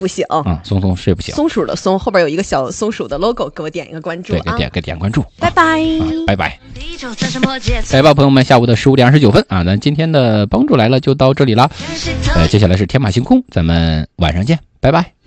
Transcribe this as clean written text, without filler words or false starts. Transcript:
不行， 松睡不行。 松鼠的松后边有一个小松鼠的 logo， 给我点一个关注啊！ 对，点关注。 拜拜， 拜拜。来吧，朋友们，下午的15点29分啊，咱今天的帮助来了就到这里了。接下来是天马行空，咱们晚上见，拜拜。